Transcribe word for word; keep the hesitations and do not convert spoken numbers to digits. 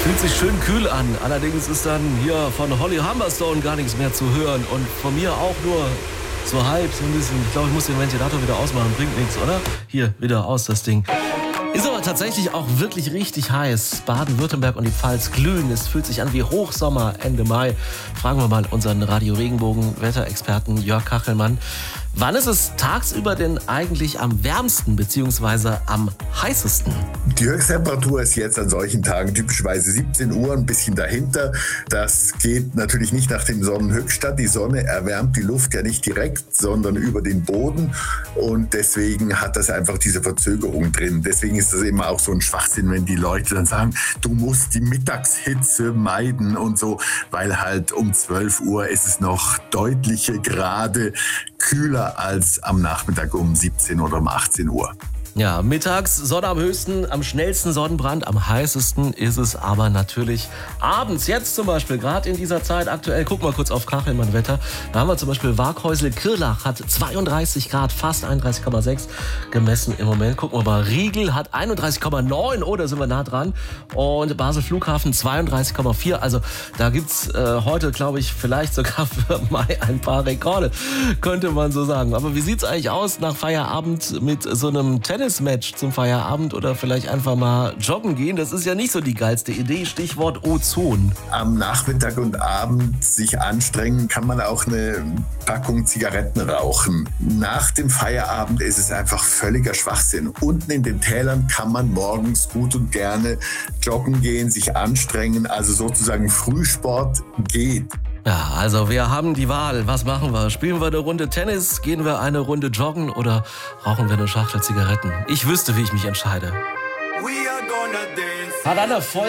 Fühlt sich schön kühl an. Allerdings ist dann hier von Holly Humberstone gar nichts mehr zu hören. Und von mir auch nur so halb, so ein bisschen. Ich glaube, ich muss den Ventilator wieder ausmachen. Bringt nichts, oder? Hier, wieder aus das Ding. Ist aber tatsächlich auch wirklich richtig heiß. Baden-Württemberg und die Pfalz glühen. Es fühlt sich an wie Hochsommer Ende Mai. Fragen wir mal unseren Radio Regenbogen Wetterexperten Jörg Kachelmann. Wann ist es tagsüber denn eigentlich am wärmsten bzw. am heißesten? Die Höchsttemperatur ist jetzt an solchen Tagen typischerweise siebzehn Uhr, ein bisschen dahinter. Das geht natürlich nicht nach dem Sonnenhöchststand. Die Sonne erwärmt die Luft ja nicht direkt, sondern über den Boden. Und deswegen hat das einfach diese Verzögerung drin. Deswegen ist das eben auch so ein Schwachsinn, wenn die Leute dann sagen, du musst die Mittagshitze meiden und so, weil halt um zwölf Uhr ist es noch deutliche Grade kühler als am Nachmittag um siebzehn oder um achtzehn Uhr. Ja, mittags Sonne am höchsten, am schnellsten Sonnenbrand, am heißesten ist es aber natürlich abends. Jetzt zum Beispiel, gerade in dieser Zeit aktuell, guck mal kurz auf Kachelmann-Wetter. Da haben wir zum Beispiel Waghäusel-Kirlach hat zweiunddreißig Grad, fast einunddreißig Komma sechs gemessen im Moment. Gucken wir mal, Riegel hat einunddreißig Komma neun, oh, da sind wir nah dran. Und Basel-Flughafen zweiunddreißig Komma vier. Also da gibt's äh, heute, glaube ich, vielleicht sogar für Mai ein paar Rekorde, könnte man so sagen. Aber wie sieht's eigentlich aus nach Feierabend mit so einem Tennis? Match zum Feierabend oder vielleicht einfach mal joggen gehen. Das ist ja nicht so die geilste Idee. Stichwort Ozon. Am Nachmittag und Abend sich anstrengen, kann man auch eine Packung Zigaretten rauchen. Nach dem Feierabend ist es einfach völliger Schwachsinn. Unten in den Tälern kann man morgens gut und gerne joggen gehen, sich anstrengen. Also sozusagen Frühsport geht. Ja, also wir haben die Wahl. Was machen wir? Spielen wir eine Runde Tennis? Gehen wir eine Runde joggen? Oder rauchen wir eine Schachtel Zigaretten? Ich wüsste, wie ich mich entscheide. Hat einer voll